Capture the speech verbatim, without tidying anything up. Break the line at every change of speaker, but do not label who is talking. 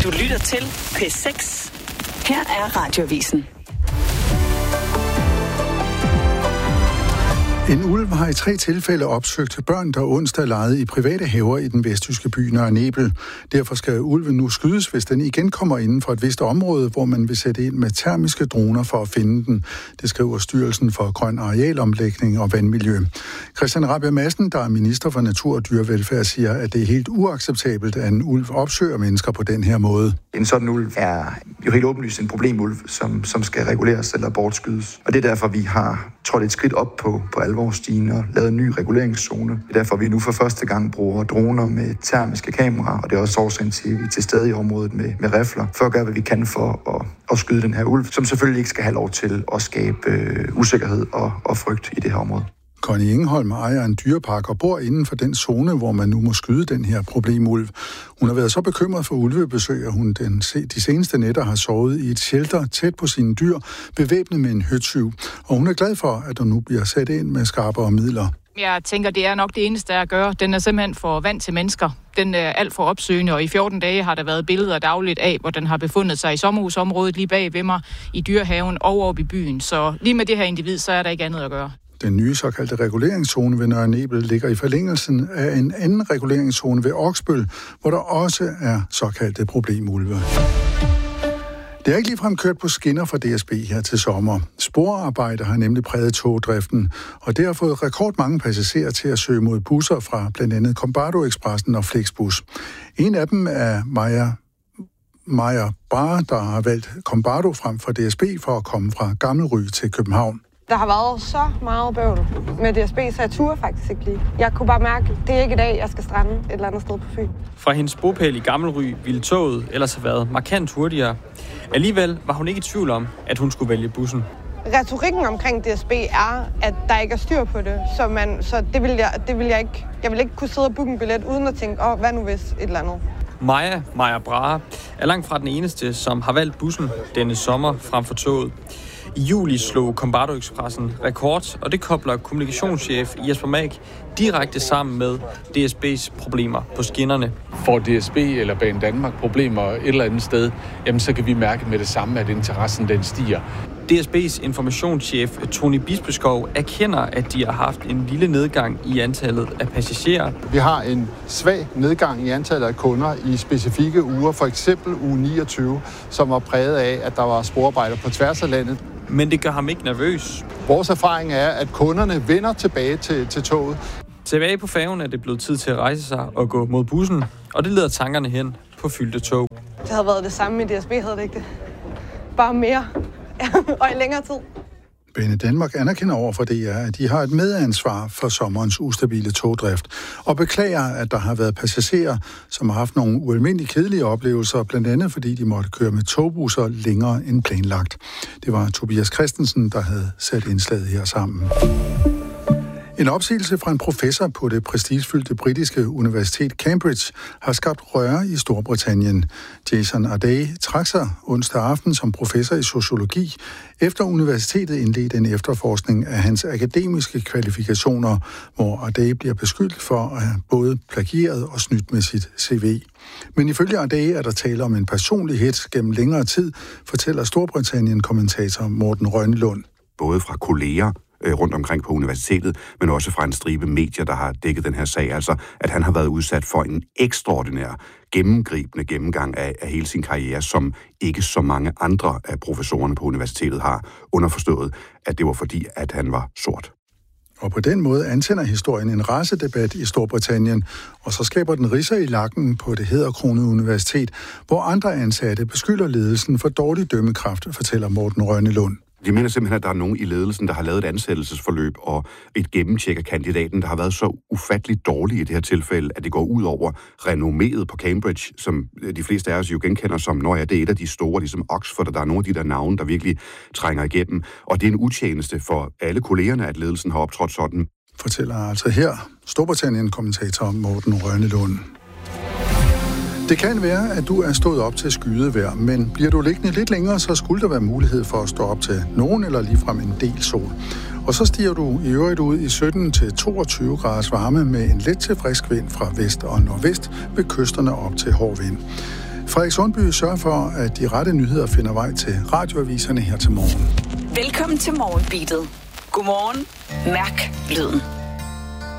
Du lytter til P seks. Her er Radioavisen.
En ulv har i tre tilfælde opsøgt børn, der onsdag legede i private haver i den vestjyske by Nørre Nebel. Derfor skal ulven nu skydes, hvis den igen kommer inden for et vist område, hvor man vil sætte ind med termiske droner for at finde den. Det skriver Styrelsen for Grøn Arealomlægning og Vandmiljø. Christian Rabjerg Madsen, der er minister for natur og dyrevelfærd, siger, at det er helt uacceptabelt, at en ulv opsøger mennesker på den her måde.
En sådan ulv er jo helt åbenlyst en problemulv, som, som skal reguleres eller bortskydes. Og det er derfor, vi har trådt et skridt op på, på alvorsstigen og lavet en ny reguleringszone. Det er derfor, vi nu for første gang bruger droner med termiske kameraer, og det er også årsagen til, at vi er til stede i området med, med rifler, for at gøre, hvad vi kan for at, at skyde den her ulv, som selvfølgelig ikke skal have lov til at skabe øh, usikkerhed og, og frygt i det her område.
Connie Ingeholm ejer en dyrepark og bor inden for den zone, hvor man nu må skyde den her problemulv. Hun har været så bekymret for ulvebesøg, at hun den, de seneste nætter har sovet i et shelter tæt på sine dyr, bevæbnet med en høtyv. Og hun er glad for, at der nu bliver sat ind med skarpere midler.
Jeg tænker, det er nok det eneste at gøre. Den er simpelthen for vant til mennesker. Den er alt for opsøgende, og i fjorten dage har der været billeder dagligt af, hvor den har befundet sig i sommerhusområdet lige bag ved mig, i dyrehaven og oppe i byen. Så lige med det her individ, så er der ikke andet at gøre.
Den nye såkaldte reguleringszone ved Nørre Nebel ligger i forlængelsen af en anden reguleringszone ved Oksbøl, hvor der også er såkaldte problemulve. Det er ikke ligefrem kørt på skinner for D S B her til sommer. Sporarbejde har nemlig præget togdriften, og det har fået rekordmange passagerer til at søge mod busser fra blandt andet Combardo Expressen og Flixbus. En af dem er Maja Maja Brahe, der har valgt Combardo frem for D S B for at komme fra Gammelry til København.
Der har været så meget bøvl med D S B, så jeg turde faktisk ikke lige. Jeg kunne bare mærke, at det er ikke i dag, jeg skal strande et eller andet sted på Fyn.
Fra hendes bopæl i Gammelry ville toget ellers have været markant hurtigere. Alligevel var hun ikke i tvivl om, at hun skulle vælge bussen.
Retorikken omkring D S B er, at der ikke er styr på det, så, man, så det, vil jeg, det vil jeg ikke. Jeg vil ikke kunne sidde og booke en billet uden at tænke, åh, hvad nu hvis et eller andet.
Maja, Maja Brahe, er langt fra den eneste, som har valgt bussen denne sommer frem for toget. I juli slog Combardo Expressen rekord, og det kobler kommunikationschef Jesper Mag direkte sammen med D S B's problemer på skinnerne.
Får D S B eller Banedanmark problemer et eller andet sted, jamen så kan vi mærke med det samme, at interessen den stiger.
D S B's informationschef Tony Bispeskov erkender, at de har haft en lille nedgang i antallet af passagerer.
Vi har en svag nedgang i antallet af kunder i specifikke uger, for eksempel uge niogtyve, som var præget af, at der var sporarbejder på tværs af landet.
Men det gør ham ikke nervøs.
Vores erfaring er, at kunderne vender tilbage til, til toget.
Tilbage på færgen er det blevet tid til at rejse sig og gå mod bussen, og det leder tankerne hen på fyldte tog.
Det havde været det samme i D S B, havde det ikke det? Bare mere og i længere tid.
Banedanmark anerkender over for D R, at de har et medansvar for sommerens ustabile togdrift, og beklager, at der har været passagerer, som har haft nogle ualmindeligt kedelige oplevelser, blandt andet fordi de måtte køre med togbusser længere end planlagt. Det var Tobias Christensen, der havde sat indslaget her sammen. En opsigelse fra en professor på det prestigefyldte britiske universitet Cambridge har skabt røre i Storbritannien. Jason Ardey trak sig onsdag aften som professor i sociologi, efter universitetet indledte en efterforskning af hans akademiske kvalifikationer, hvor Ardey bliver beskyldt for at have både plagieret og snydt med sit C V. Men ifølge Ardey er der tale om en personlig hets gennem længere tid, fortæller Storbritannien-kommentator Morten Rønnelund.
Både fra kolleger rundt omkring på universitetet, men også fra en stribe medier, der har dækket den her sag. Altså, at han har været udsat for en ekstraordinær, gennemgribende gennemgang af, af hele sin karriere, som ikke så mange andre af professorerne på universitetet har underforstået, at det var fordi, at han var sort.
Og på den måde antænder historien en racedebat i Storbritannien, og så skaber den ridser i lakken på det hæderkronede universitet, hvor andre ansatte beskylder ledelsen for dårlig dømmekraft, fortæller Morten Rønnelund.
De mener simpelthen, at der er nogen i ledelsen, der har lavet et ansættelsesforløb og et gennemtjek af kandidaten, der har været så ufatteligt dårlig i det her tilfælde, at det går ud over renomméet på Cambridge, som de fleste af os jo genkender som, når ja, det er et af de store, ligesom Oxford, og der er nogle af de der navne, der virkelig trænger igennem. Og det er en utjeneste for alle kollegerne, at ledelsen har optrådt sådan.
Fortæller altså her Storbritannien-kommentator Morten Rønnelund. Det kan være, at du er stået op til skydevejr, men bliver du liggende lidt længere, så skulle der være mulighed for at stå op til nogen eller ligefrem en del sol. Og så stiger du i øvrigt ud i sytten til toogtyve graders varme med en let til frisk vind fra vest og nordvest ved kysterne op til hård vind. Frederik Sundby sørger for, at de rette nyheder finder vej til radioaviserne her til morgen.
Velkommen til Morgenbeatet. Godmorgen. Mærk lyden.